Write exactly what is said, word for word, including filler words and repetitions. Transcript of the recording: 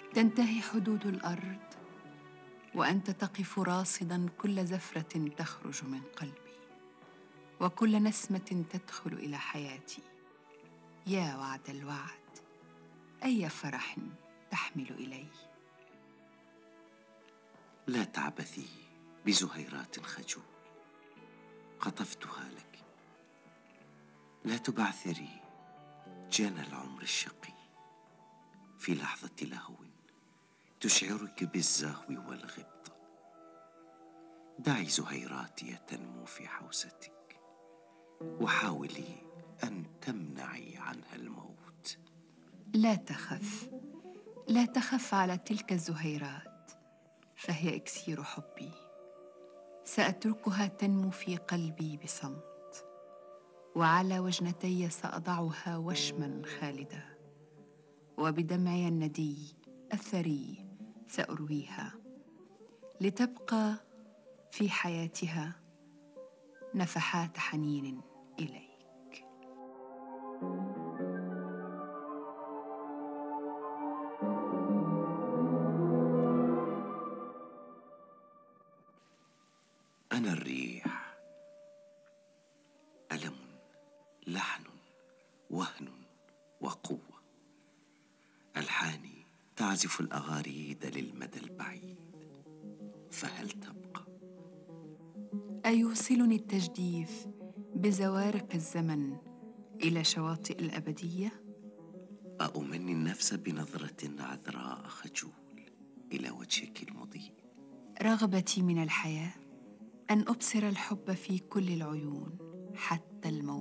تنتهي حدود الأرض وأنت تقف راصداً كل زفرة تخرج من قلبي وكل نسمة تدخل إلى حياتي. يا وعد الوعد، أي فرح تحمل إلي. لا تعبثي بزهيرات خجول قطفتها لك. لا تبعثري جنى العمر الشقي في لحظة لهو تشعرك بالزهو والغبطة. دعي زهيراتي تنمو في حوستك وحاولي أن تمنعي عنها الموت. لا تخف، لا تخف على تلك الزهيرات، فهي إكسير حبي. سأتركها تنمو في قلبي بصمت، وعلى وجنتي سأضعها وشما خالدا، وبدمعي الندي الثري سأرويها لتبقى في حياتها نفحات حنين إليك. أنا الريح، ألم، لحن، وهن وقوة. ألحاني تعزف الأغاريد للمدى البعيد، فهل تبقى؟ أيوصلني التجديف بزوارق الزمن إلى شواطئ الأبدية؟ أؤمني النفس بنظرة عذراء خجول إلى وجهك المضيء. رغبتي من الحياة أن أبصر الحب في كل العيون حتى الموت.